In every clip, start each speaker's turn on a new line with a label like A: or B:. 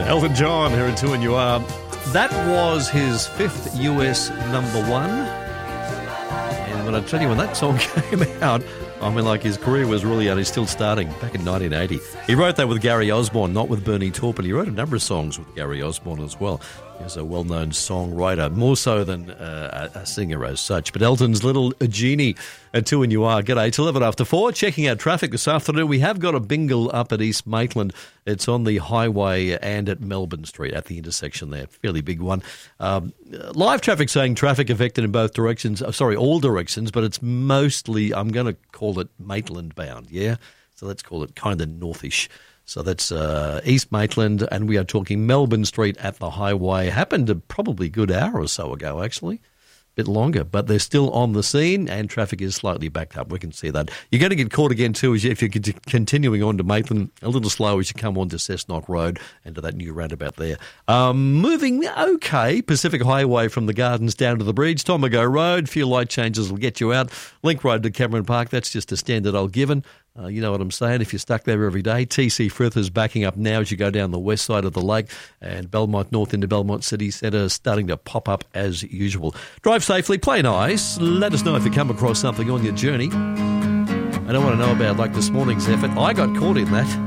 A: Elton John here at 2 and You Are. That was his 5th US number one. And when I tell you, when that song came out, I mean, like, his career was really only still starting back in 1980. He wrote that with Gary Osborne, not with Bernie Taupin. He wrote a number of songs with Gary Osborne as well. He was a well-known songwriter, more so than a singer as such. But Elton's little genie at 2 and You Are. G'day, it's 11 after 4. Checking out traffic this afternoon. We have got a bingle up at East Maitland. It's on the highway and at Melbourne Street at the intersection there. Fairly big one. Live traffic saying traffic affected in both directions. All directions, but it's mostly, I'm going to call it Maitland bound, yeah? So let's call it kind of northish. So that's East Maitland, and we are talking Melbourne Street at the highway. Happened a probably good hour or so ago, actually. Bit longer, but they're still on the scene and traffic is slightly backed up. We can see that. You're going to get caught again too if you're continuing on to Maitland, a little slow as you come on to Cessnock Road and to that new roundabout there. Moving okay, Pacific Highway from the Gardens down to the bridge, Tomago Road, few light changes will get you out. Link Road to Cameron Park, that's just a standard old given. You know what I'm saying, if you're stuck there every day. TC Frith is backing up now as you go down the west side of the lake, and Belmont North into Belmont City Centre starting to pop up as usual. Drive safely, play nice. Let us know if you come across something on your journey. I don't want to know about, like, this morning's effort. I got caught in that.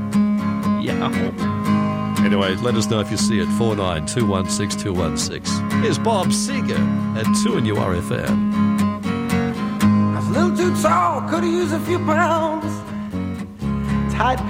A: Yeah. Anyway, let us know if you see it. 49216216. Here's Bob Seger at 2 and You Are FM.
B: I was a little too tall, could have used a few pounds. Tight